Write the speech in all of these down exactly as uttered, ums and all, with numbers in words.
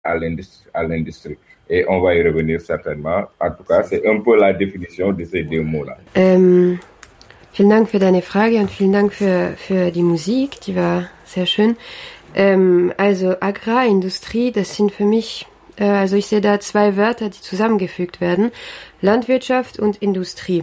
à l'industrie, à l'industrie. Et on va y revenir certainement. En tout cas, c'est un peu la définition de ces deux mots-là. Ähm, vielen Dank für deine Frage und vielen Dank für, für die Musik, die war sehr schön. Ähm, also Agrarindustrie, das sind für mich, äh, also ich sehe da zwei Wörter, die zusammengefügt werden. Landwirtschaft und Industrie.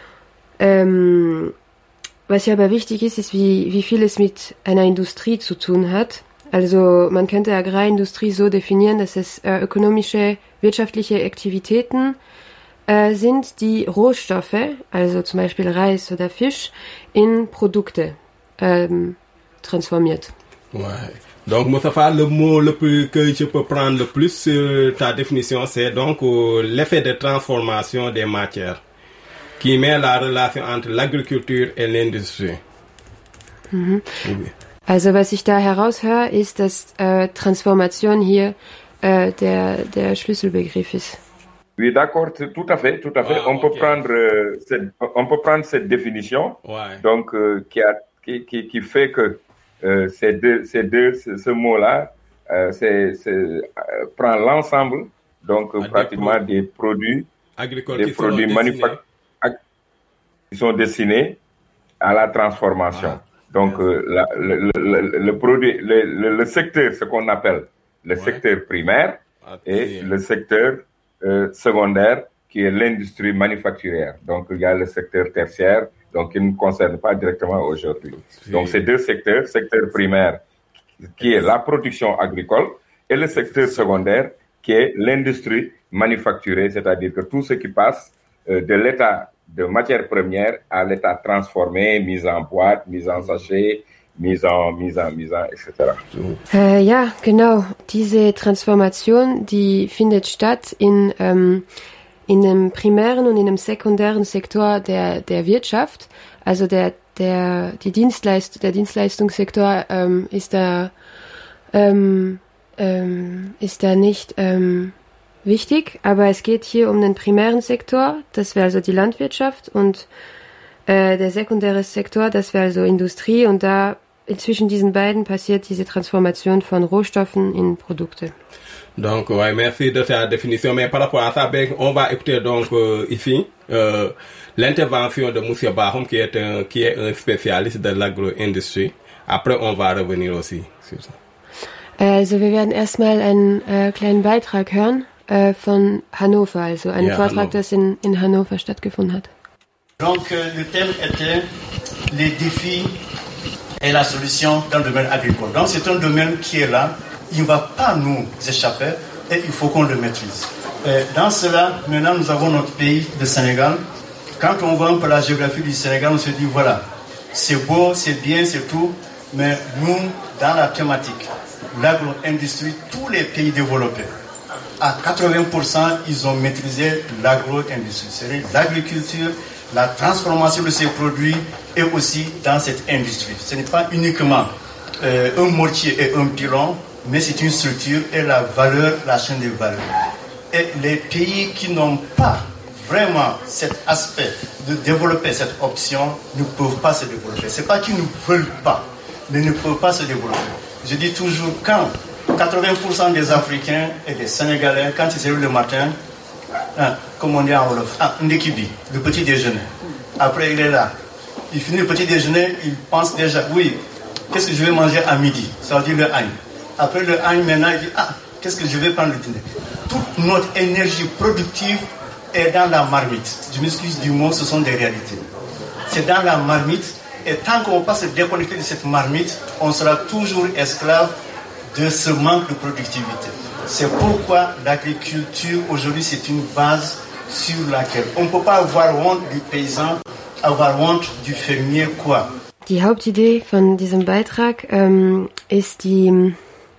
Ähm, was ja aber wichtig ist, ist, wie, wie viel es mit einer Industrie zu tun hat. Also man könnte Agrarindustrie so definieren, dass es äh, ökonomische, wirtschaftliche Aktivitäten äh, sind, die Rohstoffe, also zum Beispiel Reis oder Fisch, in Produkte ähm, transformiert. Ouais. Donc Moustapha, le mot le plus que je peux prendre le plus sur ta définition, c'est donc euh, l'effet de transformation des matières qui met la relation entre l'agriculture et l'industrie. Mhm. Oui. Also was ich da heraushöre, ist, dass äh, Transformation hier äh, der, der Schlüsselbegriff ist. Oui, d'accord, tout à fait, tout à fait. Ah, on, okay. peut prendre, euh, cette, on peut prendre cette définition, Ouais. donc euh, qui, a, qui, qui, qui fait que euh, ces deux, ces deux, ce, ce mot-là, euh, c'est, c'est, euh, prend l'ensemble, donc euh, Ah, pratiquement des, des produits, agricoles des qui produits manufacturés qui sont destinés à la transformation. Ah. Donc, euh, la, le, le, le, produit, le, le, le secteur, ce qu'on appelle le Ouais. secteur primaire, Ah, et bien. le secteur euh, secondaire, qui est l'industrie manufacturière. Donc, il y a le secteur tertiaire, donc qui ne nous concerne pas directement aujourd'hui. Si. Donc, ces deux secteurs, secteur primaire, qui est la production agricole, et le secteur secondaire, qui est l'industrie manufacturée, c'est-à-dire que tout ce qui passe euh, de l'état de matière première à l'état transformé, mise en boîte, mise en sachet, mise en, mise en, mise en, et cetera. Äh, ja, genau. Diese Transformation, die findet statt in, ähm, in einem primären und in einem sekundären Sektor der, der Wirtschaft. Also der, der, die Dienstleist, der Dienstleistungssektor ähm, ist da, ähm, ähm, ist da nicht ähm, wichtig, aber es geht hier um den primären Sektor, das wäre also die Landwirtschaft, und äh, der sekundäre Sektor, das wäre also Industrie, und da zwischen diesen beiden passiert diese Transformation von Rohstoffen in Produkte. Donc, ouais, merci de ta définition. Mais par rapport à ça, ben, on va écouter donc euh, ici euh, l'intervention de Monsieur Bahom, qui est un, qui est un spécialiste de l'agro-industrie. Après, on va revenir aussi sur ça. Also wir werden erstmal einen äh, kleinen Beitrag hören äh, von Hannover, also einen Ja, Vortrag, Hannover. das in, in Hannover stattgefunden hat. Donc euh, le thème était les défis et la solution dans le domaine agricole. Donc c'est un domaine qui est là, il ne va pas nous échapper et il faut qu'on le maîtrise. Et dans cela, maintenant nous avons notre pays, le Sénégal. Quand on voit un peu la géographie du Sénégal, on se dit voilà, c'est beau, c'est bien, c'est tout, mais nous, dans la thématique, l'agro-industrie, tous les pays développés, à quatre-vingts pour cent, ils ont maîtrisé l'agro-industrie, c'est-à-dire l'agriculture, la transformation de ces produits et aussi dans cette industrie. Ce n'est pas uniquement euh, un mortier et un pilon, mais c'est une structure et la valeur, la chaîne de valeur. Et les pays qui n'ont pas vraiment cet aspect de développer cette option ne peuvent pas se développer. Ce n'est pas qu'ils ne veulent pas, mais ne peuvent pas se développer. Je dis toujours, quand quatre-vingts pour cent des Africains et des Sénégalais, quand ils se lèvent le matin, hein, comme on dit en Wolof, ah, Ndekibi, le petit déjeuner. Après, il est là. Il finit le petit déjeuner, il pense déjà, oui, qu'est-ce que je vais manger à midi? Ça veut dire le agne. Après le agne, maintenant, il dit, ah, qu'est-ce que je vais prendre le dîner? Toute notre énergie productive est dans la marmite. Je m'excuse du mot, ce sont des réalités. C'est dans la marmite, et tant qu'on ne va pas se déconnecter de cette marmite, on sera toujours esclave de ce manque de productivité. C'est pourquoi l'agriculture, aujourd'hui, c'est une base sur laquelle on ne peut pas avoir honte du paysan, avoir honte du fermier, quoi. Die Hauptidee von diesem Beitrag ähm, ist die,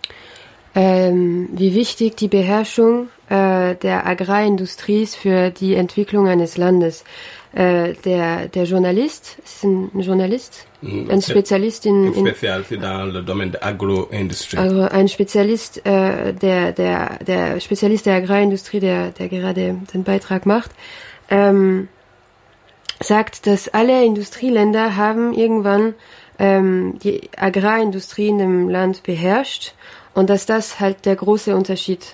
ähm, wie wichtig die Beherrschung äh, der Agrarindustrie ist für die Entwicklung eines Landes. Äh, der, der Journalist, ist ein Journalist, Mm, ein Spezialist in, in Spécialité dans le domaine de l'agro-industrie. also ein Spezialist, äh, der, der, der Spezialist der Agrarindustrie, der, der gerade den Beitrag macht, ähm, sagt, dass alle Industrieländer haben irgendwann ähm, die Agrarindustrie in dem Land beherrscht und dass das halt der große Unterschied